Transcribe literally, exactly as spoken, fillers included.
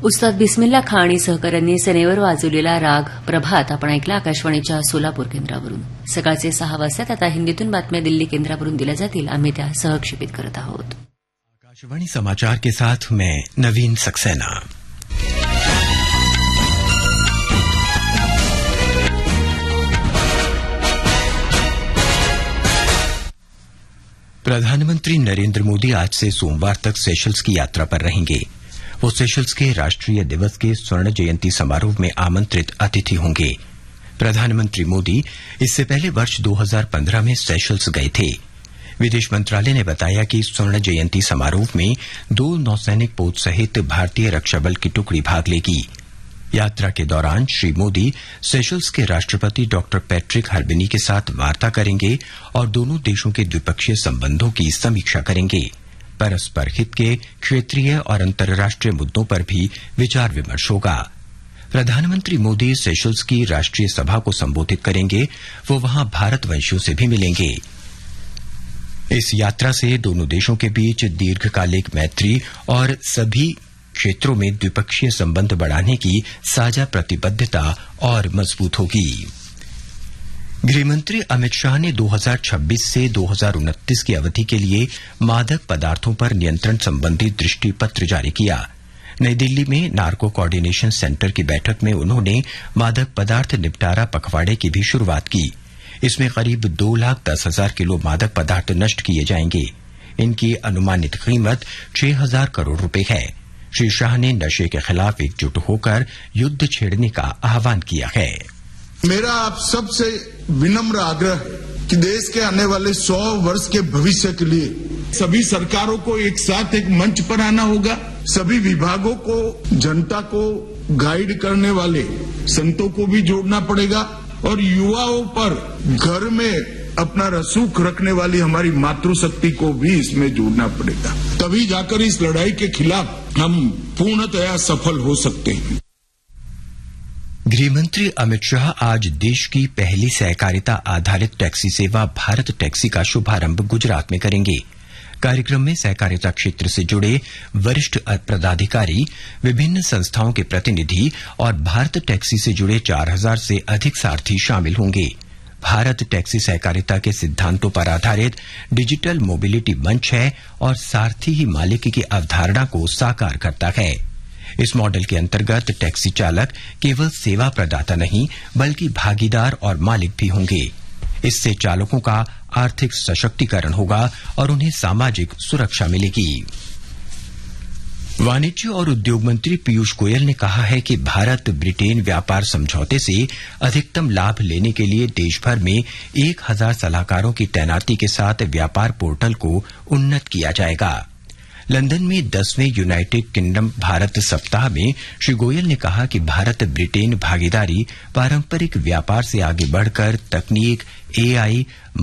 उस्ताद बिस्मिल्ला खान आणि सहकाऱ्यांनी सनेवर वाजवलेला राग प्रभात आपण ऐकला आकाशवाणीच्या सोलापूर केंद्रावरून. सकाळचे सहा वाजता आता हिंदीतून बातम्या दिल्ली केंद्रावरून दिल्या जातील. आम्ही त्या सहक्षेपित करत आहोत. आकाशवाणी समाचार के साथ मैं नवीन सक्सेना. प्रधानमंत्री नरेंद्र मोदी आज से सोमवार तक सेशल्स की यात्रा पर रहेंगे. वो सेशल्स के राष्ट्रीय दिवस के स्वर्ण जयंती समारोह में आमंत्रित अतिथि होंगे. प्रधानमंत्री मोदी इससे पहले वर्ष दो हज़ार पंद्रह में सेशल्स गए थे. विदेश मंत्रालय ने बताया कि स्वर्ण जयंती समारोह में दो नौसैनिक पोत सहित भारतीय रक्षा बल की टुकड़ी भाग लेगी. यात्रा के दौरान श्री मोदी सेशल्स के राष्ट्रपति डॉक्टर पैट्रिक हर्बिनी के साथ वार्ता करेंगे और दोनों देशों के द्विपक्षीय संबंधों की समीक्षा करेंगे. परस्पर हित के क्षेत्रीय और अंतर्राष्ट्रीय मुद्दों पर भी विचार विमर्श होगा. प्रधानमंत्री मोदी सेशल्स की राष्ट्रीय सभा को संबोधित करेंगे. वो वहां भारतवंशियों से भी मिलेंगे. इस यात्रा से दोनों देशों के बीच दीर्घकालिक मैत्री और सभी क्षेत्रों में द्विपक्षीय संबंध बढ़ाने की साझा प्रतिबद्धता और मजबूत होगी. गृहमंत्री अमित शाह ने दो हज़ार छब्बीस से दो हज़ार उनतीस की अवधि के लिए मादक पदार्थों पर नियंत्रण संबंधी दृष्टि पत्र जारी किया. नई दिल्ली में नार्को कोऑर्डिनेशन सेंटर की बैठक में उन्होंने मादक पदार्थ निपटारा पखवाड़े की भी शुरुआत की. इसमें करीब दो लाख दस हजार किलो मादक पदार्थ नष्ट किए जाएंगे. इनकी अनुमानित कीमत छह हजार करोड़ रुपए है. श्री शाह ने नशे के खिलाफ एकजुट होकर युद्ध छेड़ने का आह्वान किया है. मेरा आप सबसे विनम्र आग्रह है कि देश के आने वाले सौ वर्ष के भविष्य के लिए सभी सरकारों को एक साथ एक मंच पर आना होगा. सभी विभागों को, जनता को गाइड करने वाले संतों को भी जोड़ना पड़ेगा और युवाओं पर घर में अपना रसूख रखने वाली हमारी मातृशक्ति को भी इसमें जोड़ना पड़ेगा. तभी जाकर इस लड़ाई के खिलाफ हम पूर्णतया सफल हो सकते हैं. गृहमंत्री अमित शाह आज देश की पहली सहकारिता आधारित टैक्सी सेवा भारत टैक्सी का शुभारंभ गुजरात में करेंगे. कार्यक्रम में सहकारिता क्षेत्र से जुड़े वरिष्ठ पदाधिकारी, विभिन्न संस्थाओं के प्रतिनिधि और भारत टैक्सी से जुड़े चार हजार से अधिक सारथी शामिल होंगे. भारत टैक्सी सहकारिता के सिद्धांतों पर आधारित डिजिटल मोबिलिटी मंच है और सारथी ही मालिक की अवधारणा को साकार करता है. इस मॉडल के अंतर्गत टैक्सी चालक केवल सेवा प्रदाता नहीं बल्कि भागीदार और मालिक भी होंगे. इससे चालकों का आर्थिक सशक्तिकरण होगा और उन्हें सामाजिक सुरक्षा मिलेगी. वाणिज्य और उद्योग मंत्री पीयूष गोयल ने कहा है कि भारत ब्रिटेन व्यापार समझौते से अधिकतम लाभ लेने के लिए देशभर में एक हजार सलाहकारों की तैनाती के साथ व्यापार पोर्टल को उन्नत किया जाएगा. लंदन में दसवें यूनाइटेड किंगडम भारत सप्ताह में श्री गोयल ने कहा कि भारत ब्रिटेन भागीदारी पारंपरिक व्यापार से आगे बढ़कर तकनीक, एआई,